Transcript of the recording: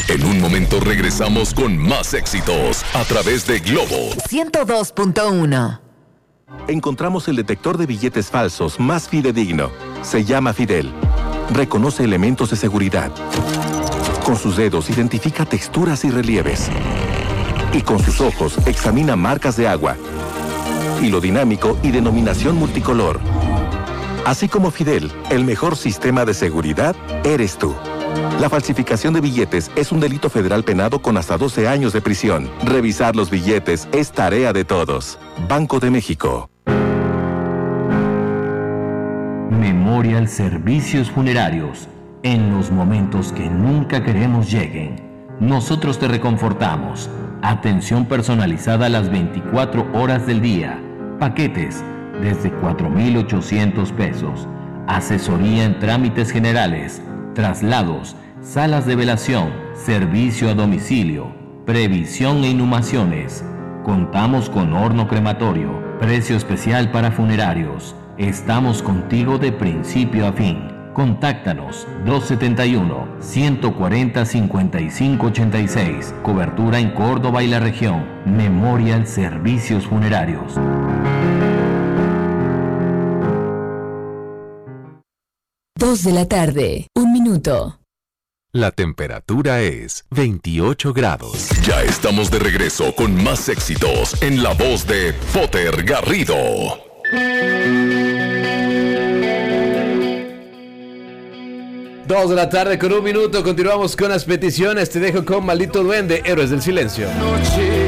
En un momento regresamos con más éxitos a través de Globo 102.1. Encontramos el detector de billetes falsos más fidedigno. Se llama Fidel. Reconoce elementos de seguridad. Con sus dedos identifica texturas y relieves. Y con sus ojos examina marcas de agua. Hilo dinámico y denominación multicolor. Así como Fidel, el mejor sistema de seguridad eres tú. La falsificación de billetes es un delito federal penado con hasta 12 años de prisión. Revisar los billetes es tarea de todos. Banco de México. Memorial Servicios Funerarios. En los momentos que nunca queremos lleguen, nosotros te reconfortamos. Atención personalizada a las 24 horas del día. Paquetes desde 4,800 pesos. Asesoría en trámites generales, traslados, salas de velación, servicio a domicilio, previsión e inhumaciones. Contamos con horno crematorio, precio especial para funerarios. Estamos contigo de principio a fin. Contáctanos 271-140-5586. Cobertura en Córdoba y la región. Memorial Servicios Funerarios. Dos de la tarde, 1 minuto. La temperatura es 28 grados. Ya estamos de regreso con más éxitos en la voz de Potter Garrido. 2 de la tarde con 1 minuto. Continuamos con las peticiones. Te dejo con Maldito Duende, Héroes del Silencio. Noche